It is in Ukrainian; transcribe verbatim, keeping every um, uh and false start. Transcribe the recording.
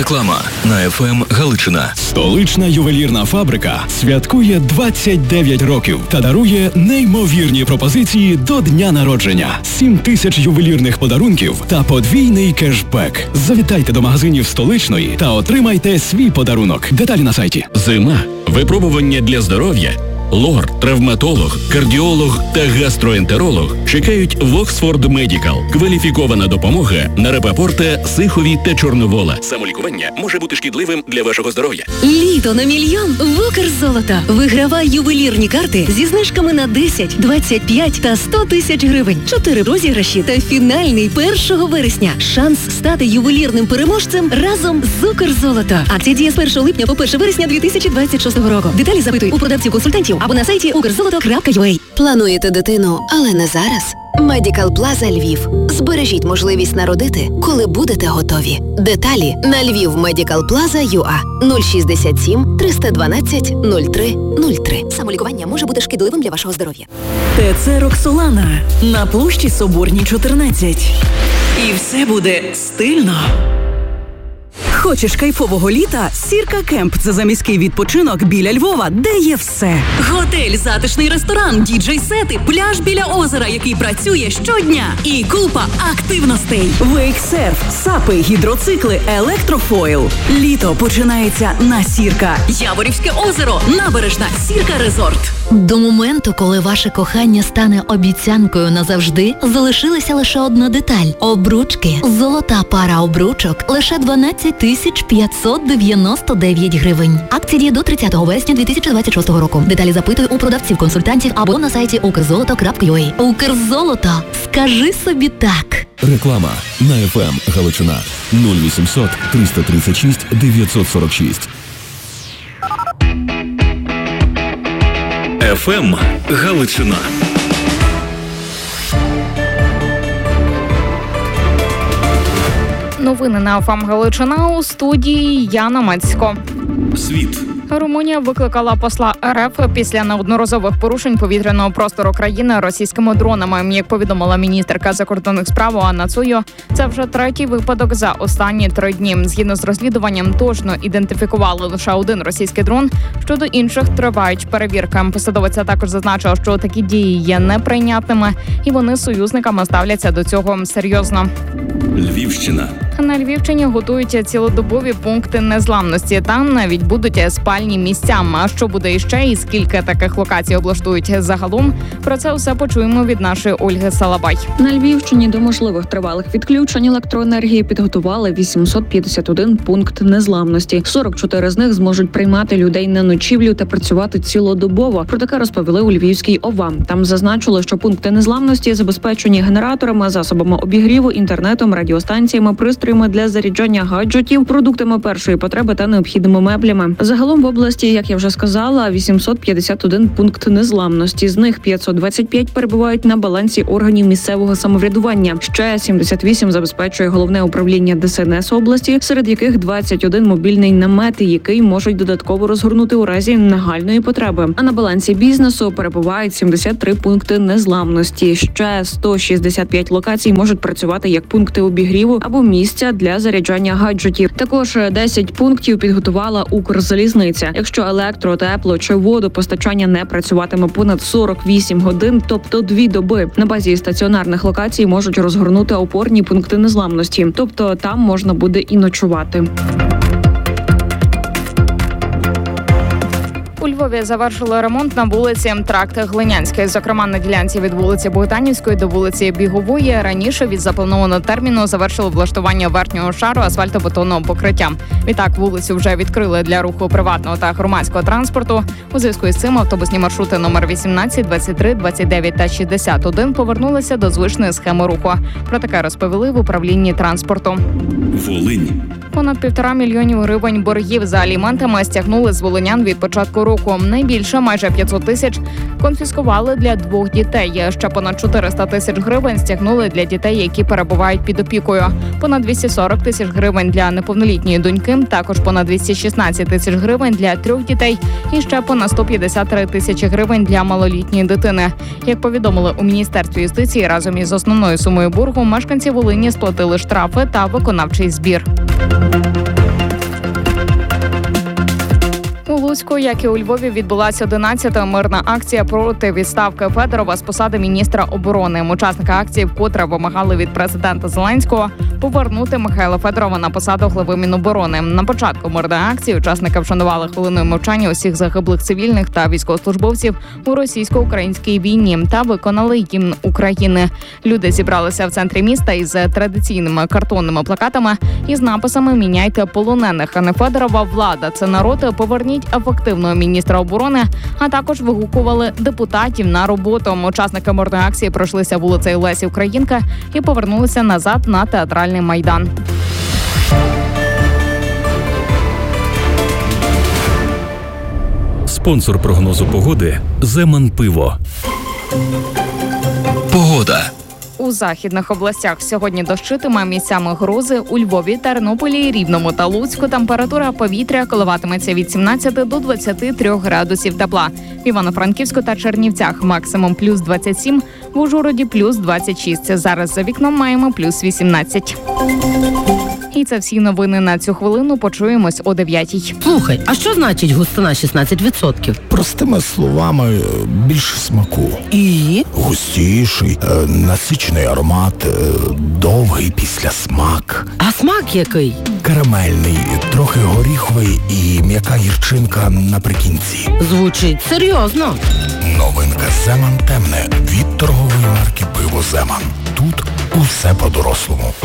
Реклама на еф ем Галичина. Столична ювелірна фабрика святкує двадцять дев'ять років та дарує неймовірні пропозиції до дня народження. сім тисяч ювелірних подарунків та подвійний кешбек. Завітайте до магазинів Столичної та отримайте свій подарунок. Деталі на сайті. Зима. Випробування для здоров'я. Лор, травматолог, кардіолог та гастроентеролог чекають в Оксфорд Медікал. Кваліфікована допомога на Рапопорта, Сихові та Чорновола. Самолікування може бути шкідливим для вашого здоров'я. Літо на мільйон в Укрзолото. Вигравай ювелірні карти зі знижками на десять, двадцять п'ять та сто тисяч гривень. Чотири розіграші та фінальний першого вересня. Шанс стати ювелірним переможцем разом з Укрзолото. Акція діє з першого липня по перше вересня дві тисячі двадцять шостого року. Деталі запитуй у продавців-консультантів або на сайті укрзолото крапка ю а. Плануєте дитину, але не зараз? Медикал Плаза Львів. Збережіть можливість народити, коли будете готові. Деталі на львів медикал плаза крапка ю а. нуль шістдесят сім триста дванадцять нуль три нуль три. Самолікування може бути шкідливим для вашого здоров'я. ТЦ Роксолана на площі Соборній, чотирнадцять. І все буде стильно. Хочеш кайфового літа? Сірка Кемп – це заміський відпочинок біля Львова, де є все. Готель, затишний ресторан, діджей-сети, пляж біля озера, який працює щодня. І купа активностей. Вейксерф, сапи, гідроцикли, електрофойл. Літо починається на Сірка. Яворівське озеро, набережна, Сірка Резорт. До моменту, коли ваше кохання стане обіцянкою назавжди, залишилася лише одна деталь – обручки. Золота пара обручок – лише дванадцять тисяч п'ятсот дев'яносто дев'ять гривень. Акція діє до тридцятого вересня дві тисячі двадцять шостого року. Деталі запитуй у продавців-консультантів або на сайті укрзолото крапка ю а. Укрзолото. Скажи собі так. Реклама на еф ем Галичина. нуль вісімсот триста тридцять шість дев'ятсот сорок шість. еф ем Галичина. Новини на еф ем Галичина, у студії Яна Мацько. Світ. Румунія викликала посла ер еф після неодноразових порушень повітряного простору країни російськими дронами. Як повідомила міністерка закордонних справ Анна Цуйо, це вже третій випадок за останні три дні. Згідно з розслідуванням, точно ідентифікували лише один російський дрон. Щодо інших тривають перевірки. Посадовиця також зазначила, що такі дії є неприйнятними, і вони з союзниками ставляться до цього серйозно. Львівщина. На Львівщині готують цілодобові пункти незламності. Там навіть будуть спальні місця. А що буде іще і скільки таких локацій облаштують загалом? Про це все почуємо від нашої Ольги Салабай. На Львівщині до можливих тривалих відключень електроенергії підготували вісімсот п'ятдесят один пункт незламності. сорок чотири з них зможуть приймати людей на ночівлю та працювати цілодобово. Про таке розповіли у Львівській ОВА. Там зазначили, що пункти незламності забезпечені генераторами, засобами обігріву, інтернетом, радіостанціями, пристроями для заряджання гаджетів, продуктами першої потреби та необхідними меблями. Загалом в області, як я вже сказала, вісімсот п'ятдесят один пункт незламності. З них п'ятсот двадцять п'ять перебувають на балансі органів місцевого самоврядування. Ще сімдесят вісім забезпечує головне управління де ес ен ес області, серед яких двадцять один мобільний намет, який можуть додатково розгорнути у разі нагальної потреби. А на балансі бізнесу перебувають сімдесят три пункти незламності. Ще сто шістдесят п'ять локацій можуть працювати як пункти обігріву або місця для заряджання гаджетів. Також десять пунктів підготувала Укрзалізниця. Якщо електро, тепло чи водопостачання не працюватиме понад сорок вісім годин, тобто дві доби, на базі стаціонарних локацій можуть розгорнути опорні пункти незламності. Тобто там можна буде і ночувати. У Львові завершили ремонт на вулиці Тракт Глинянський. Зокрема, на ділянці від вулиці Богданівської до вулиці Бігової раніше від запланованого терміну завершили влаштування верхнього шару асфальтобетонного покриття. Відтак вулицю вже відкрили для руху приватного та громадського транспорту. У зв'язку із цим автобусні маршрути номер вісімнадцять, двадцять три, двадцять дев'ять та шістдесят один повернулися до звичної схеми руху. Про таке розповіли в управлінні транспорту. Волинь. Понад півтора мільйонів гривень боргів за аліментами стягнули з волинян від початку року. Найбільше, майже п'ятсот тисяч, конфіскували для двох дітей. Ще понад чотириста тисяч гривень стягнули для дітей, які перебувають під опікою. Понад двісті сорок тисяч гривень для неповнолітньої доньки, також понад двісті шістнадцять тисяч гривень для трьох дітей і ще понад сто п'ятдесят три тисячі гривень для малолітньої дитини. Як повідомили у Міністерстві юстиції, разом із основною сумою боргу мешканці Волині сплатили штрафи та виконавчий збір. Луцьку, як і у Львові, відбулася одинадцята мирна акція проти відставки Федорова з посади міністра оборони. Учасники акції вкотре вимагали від президента Зеленського повернути Михайла Федорова на посаду глави Міноборони. На початку мирної акції учасники вшанували хвилиною мовчання усіх загиблих цивільних та військовослужбовців у російсько-українській війні та виконали гімн України. Люди зібралися в центрі міста із традиційними картонними плакатами із написами «Міняйте полонених, а не Федорова, влада – це народ, поверніть ефективного міністра оборони», а також вигукували депутатів на роботу. Учасники мирної акції пройшлися вулицею Лесі Українки і повернулися назад на Театральний майдан. Спонсор прогнозу погоди «Земан Пиво». Погода. У західних областях сьогодні дощитиме, місцями грози. У Львові, Тернополі, Рівному та Луцьку температура повітря коливатиметься від сімнадцяти до двадцяти трьох градусів тепла. В Івано-Франківську та Чернівцях максимум плюс двадцять сім, в Ужгороді плюс двадцять шість. Зараз за вікном маємо плюс вісімнадцять. І це всі новини на цю хвилину. Почуємось о дев'ятій. Слухай, а що значить густина шістнадцять відсотків? Простими словами, більше смаку. І? Густіший, насичений аромат, довгий післясмак. А смак який? Карамельний, трохи горіховий і м'яка гірчинка наприкінці. Звучить серйозно. Новинка «Земан темне» від торгової марки «Пиво Земан». Тут усе по-дорослому.